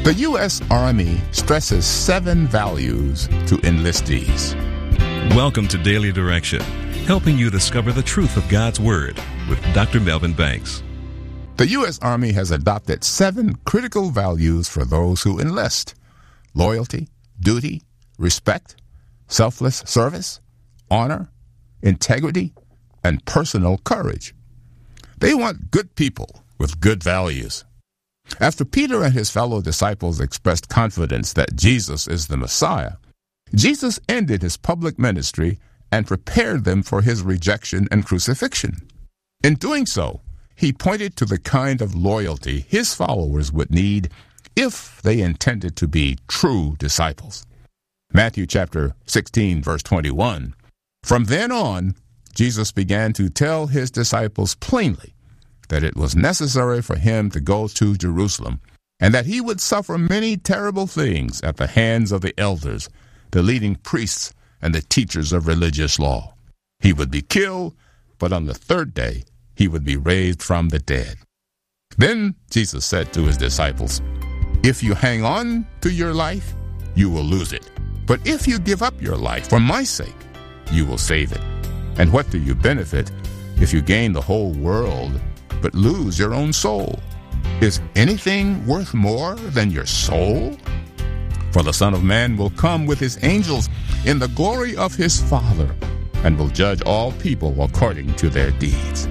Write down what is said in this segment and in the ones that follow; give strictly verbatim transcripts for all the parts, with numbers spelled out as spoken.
The U S Army stresses seven values to enlistees. Welcome to Daily Direction, helping you discover the truth of God's Word with Doctor Melvin Banks. The U S Army has adopted seven critical values for those who enlist: loyalty, duty, respect, selfless service, honor, integrity, and personal courage. They want good people with good values. After Peter and his fellow disciples expressed confidence that Jesus is the Messiah, Jesus ended his public ministry and prepared them for his rejection and crucifixion. In doing so, he pointed to the kind of loyalty his followers would need if they intended to be true disciples. Matthew chapter sixteen, verse twenty-one. From then on, Jesus began to tell his disciples plainly that it was necessary for him to go to Jerusalem, and that he would suffer many terrible things at the hands of the elders, the leading priests, and the teachers of religious law. He would be killed, but on the third day he would be raised from the dead. Then Jesus said to his disciples, "If you hang on to your life, you will lose it. But if you give up your life for my sake, you will save it. And what do you benefit if you gain the whole world but lose your own soul? Is anything worth more than your soul? For the Son of Man will come with his angels in the glory of his Father, and will judge all people according to their deeds."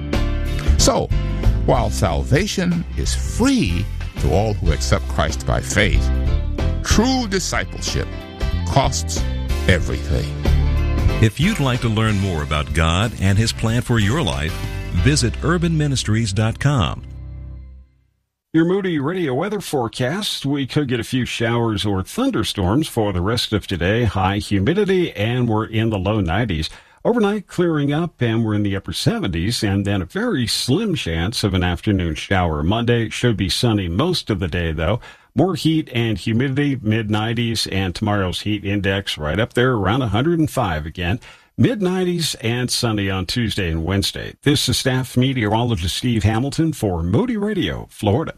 So, while salvation is free to all who accept Christ by faith, true discipleship costs everything. If you'd like to learn more about God and his plan for your life, visit urban ministries dot com. Your Moody Radio weather forecast: we could get a few showers or thunderstorms for the rest of today. High humidity, and we're in the low nineties. Overnight clearing up, and we're in the upper seventies, and then a very slim chance of an afternoon shower. Monday should be sunny most of the day, though. More heat and humidity, mid nineties, and tomorrow's heat index right up there around one hundred five again. mid nineties and sunny on Tuesday and Wednesday. This is staff meteorologist Steve Hamilton for Moody Radio, Florida.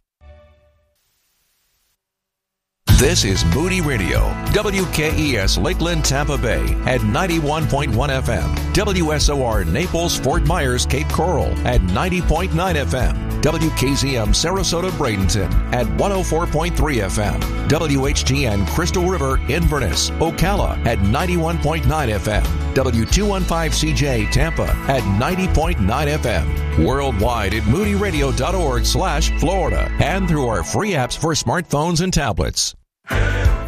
This is Moody Radio, W K E S Lakeland, Tampa Bay at ninety-one point one F M, W S O R Naples, Fort Myers, Cape Coral at ninety point nine F M, W K Z M Sarasota, Bradenton at one oh four point three F M, W H T N Crystal River, Inverness, Ocala at ninety-one point nine F M, W two fifteen C J Tampa at ninety point nine F M, worldwide at moody radio dot org slash Florida, and through our free apps for smartphones and tablets.